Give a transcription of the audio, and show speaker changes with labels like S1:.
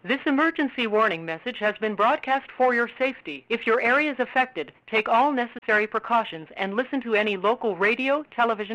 S1: This emergency warning message has been broadcast for your safety. If your area is affected, take all necessary precautions and listen to any local radio, television,